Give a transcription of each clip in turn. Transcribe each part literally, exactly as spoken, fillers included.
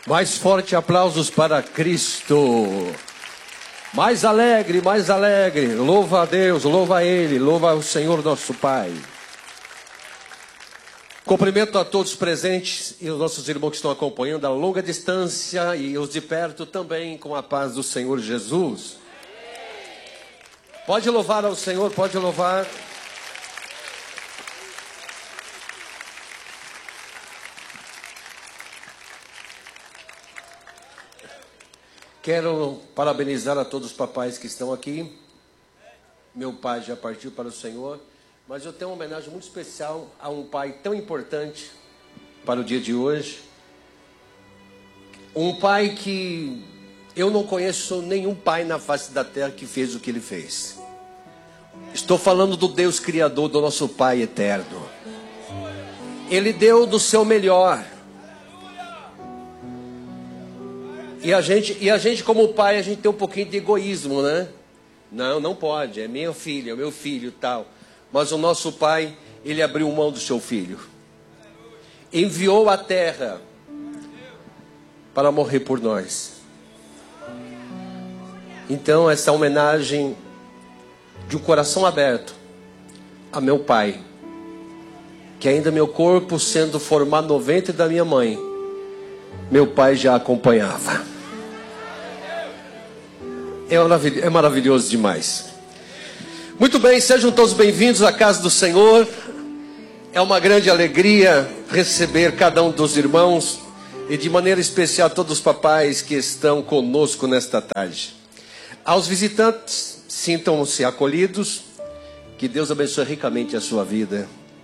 Mais forte aplausos para Cristo. Mais alegre, mais alegre. Louva a Deus, louva a Ele, louva o Senhor nosso Pai. Cumprimento a todos os presentes e os nossos irmãos que estão acompanhando a longa distância e os de perto também, com a paz do Senhor Jesus. Pode louvar ao Senhor, pode louvar. Quero parabenizar a todos os papais que estão aqui. Meu pai já partiu para o Senhor, mas eu tenho uma homenagem muito especial a um pai tão importante para o dia de hoje. Um pai que eu não conheço nenhum pai na face da terra que fez o que ele fez. Estou falando do Deus Criador, do nosso Pai eterno. Ele deu do seu melhor. E a gente, e a gente como pai, a gente tem um pouquinho de egoísmo, né? Não, não pode, é meu filho, é meu filho, tal. Mas o nosso pai, ele abriu mão do seu filho. Enviou a terra para morrer por nós. Então, essa homenagem de um coração aberto a meu pai, que ainda meu corpo sendo formado no ventre da minha mãe, meu pai já acompanhava. É maravilhoso, é maravilhoso demais. Muito bem, sejam todos bem-vindos à casa do Senhor. É uma grande alegria receber cada um dos irmãos e de maneira especial todos os papais que estão conosco nesta tarde. Aos visitantes, sintam-se acolhidos. Que Deus abençoe ricamente a sua vida.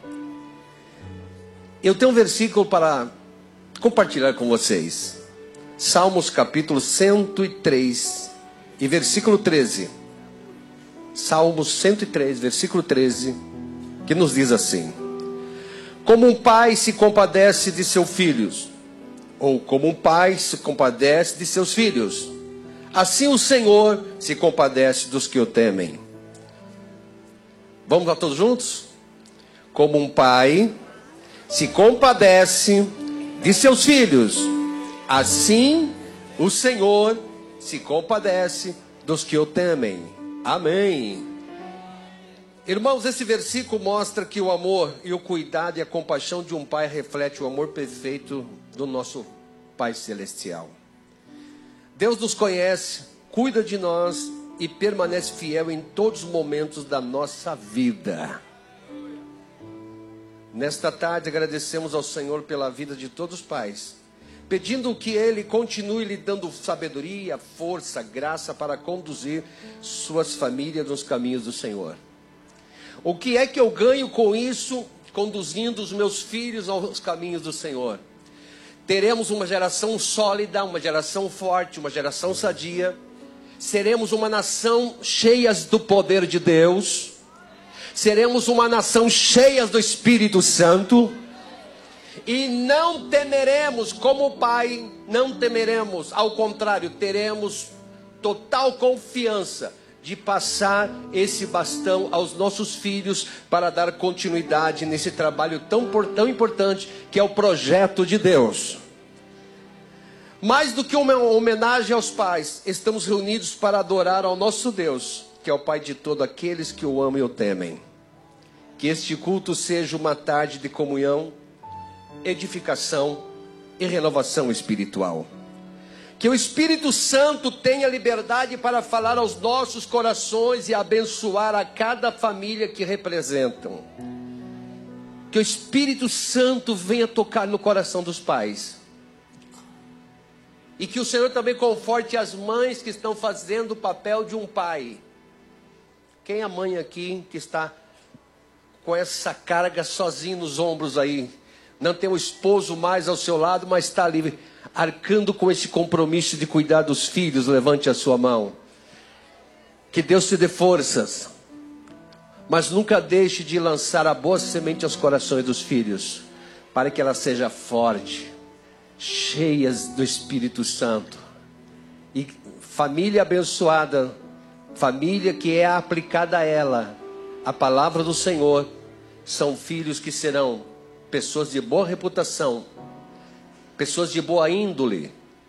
Eu tenho um versículo para compartilhar com vocês. Salmos capítulo cento e três e versículo treze. Salmos cento e três, versículo treze, que nos diz assim: como um pai se compadece de seus filhos, ou como um pai se compadece de seus filhos, assim o Senhor se compadece dos que o temem. Vamos lá todos juntos? Como um pai se compadece de seus filhos, assim o Senhor se compadece dos que o temem. Amém. Irmãos, esse versículo mostra que o amor e o cuidado e a compaixão de um pai reflete o amor perfeito do nosso Pai Celestial. Deus nos conhece, cuida de nós e permanece fiel em todos os momentos da nossa vida. Nesta tarde agradecemos ao Senhor pela vida de todos os pais, pedindo que Ele continue lhe dando sabedoria, força, graça para conduzir suas famílias nos caminhos do Senhor. O que é que eu ganho com isso, conduzindo os meus filhos aos caminhos do Senhor? Teremos uma geração sólida, uma geração forte, uma geração sadia. Seremos uma nação cheias do poder de Deus. Seremos uma nação cheia do Espírito Santo. E não temeremos, como pai, não temeremos. Ao contrário, teremos total confiança de passar esse bastão aos nossos filhos para dar continuidade nesse trabalho tão, tão importante que é o projeto de Deus. Mais do que uma homenagem aos pais, estamos reunidos para adorar ao nosso Deus, que é o Pai de todos aqueles que o amam e o temem. Que este culto seja uma tarde de comunhão, edificação e renovação espiritual. Que o Espírito Santo tenha liberdade para falar aos nossos corações e abençoar a cada família que representam. Que o Espírito Santo venha tocar no coração dos pais. E que o Senhor também conforte as mães que estão fazendo o papel de um pai. Quem é a mãe aqui que está com essa carga sozinho nos ombros aí? Não tem o esposo mais ao seu lado, mas está ali arcando com esse compromisso de cuidar dos filhos. Levante a sua mão. Que Deus te dê forças, mas nunca deixe de lançar a boa semente aos corações dos filhos, para que ela seja forte, cheias do Espírito Santo. E família abençoada, família que é aplicada a ela a palavra do Senhor, são filhos que serão pessoas de boa reputação, pessoas de boa índole,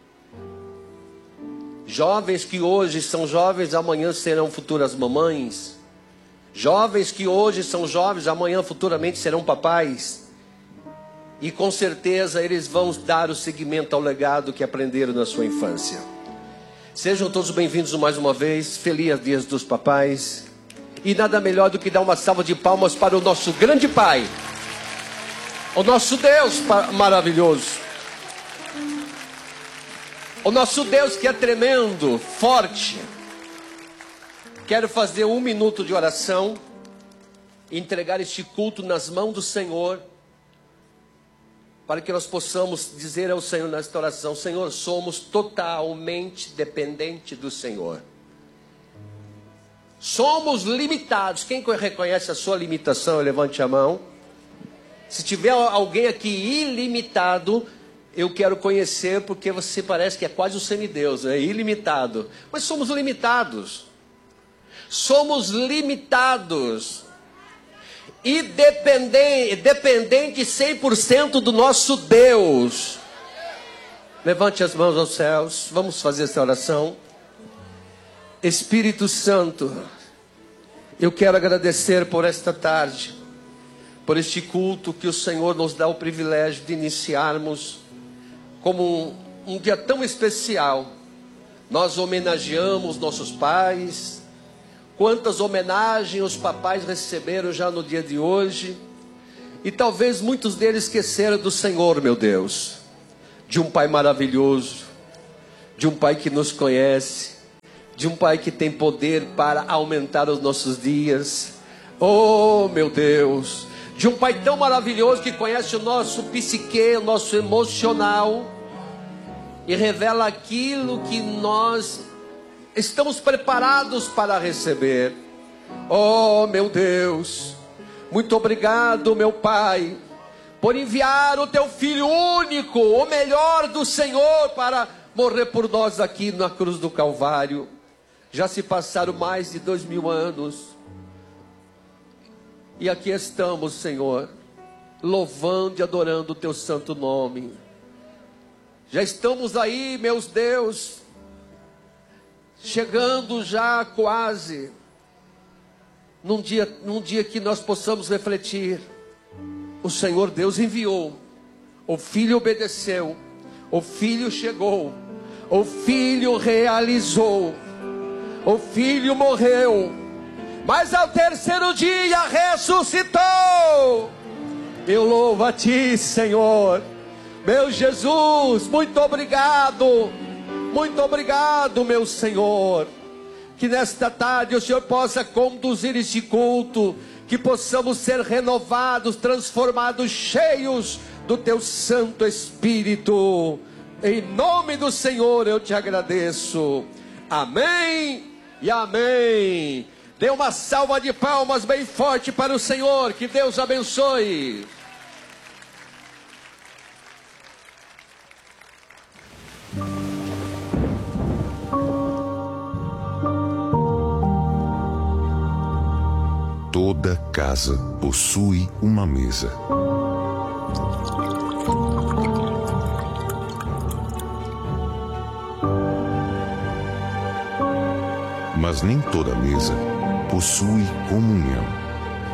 Jovens que hoje são jovens, amanhã serão futuras mamães. Jovens que hoje são jovens, amanhã futuramente serão papais. E com certeza eles vão dar o seguimento ao legado que aprenderam na sua infância. Sejam todos bem-vindos mais uma vez. Feliz Dia dos Papais. E nada melhor do que dar uma salva de palmas para o nosso grande Pai, o nosso Deus maravilhoso, o nosso Deus que é tremendo, forte. Quero fazer um minuto de oração, entregar este culto nas mãos do Senhor, para que nós possamos dizer ao Senhor nesta oração: Senhor, somos totalmente dependentes do Senhor. Somos limitados. Quem reconhece a sua limitação, levante a mão. Se tiver alguém aqui ilimitado, eu quero conhecer, porque você parece que é quase um semideus, né? Ilimitado. Mas somos limitados. Somos limitados. E dependente, dependente cem por cento do nosso Deus. Levante as mãos aos céus. Vamos fazer essa oração. Espírito Santo, eu quero agradecer por esta tarde, por este culto que o Senhor nos dá o privilégio de iniciarmos como um, um dia tão especial. Nós homenageamos nossos pais. Quantas homenagens os papais receberam já no dia de hoje. E talvez muitos deles esqueceram do Senhor, meu Deus. De um Pai maravilhoso, de um Pai que nos conhece, de um Pai que tem poder para aumentar os nossos dias. Oh, meu Deus, de um Pai tão maravilhoso que conhece o nosso psique, o nosso emocional, e revela aquilo que nós estamos preparados para receber. Oh, meu Deus, muito obrigado, meu Pai, por enviar o teu Filho único, o melhor do Senhor, para morrer por nós aqui na cruz do Calvário. Já se passaram mais de dois mil anos. E aqui estamos, Senhor, louvando e adorando o teu santo nome. Já estamos aí, meus Deus, chegando já quase num dia, num dia que nós possamos refletir. O Senhor Deus enviou, o Filho obedeceu, o Filho chegou, o Filho realizou, o Filho morreu, mas ao terceiro dia ressuscitou. Eu louvo a Ti, Senhor, meu Jesus. Muito obrigado, muito obrigado, meu Senhor. Que nesta tarde o Senhor possa conduzir este culto, que possamos ser renovados, transformados, cheios do Teu Santo Espírito. Em nome do Senhor eu Te agradeço. Amém e amém. Dê uma salva de palmas bem forte para o Senhor. Que Deus abençoe. Toda casa possui uma mesa. Mas nem toda mesa possui comunhão.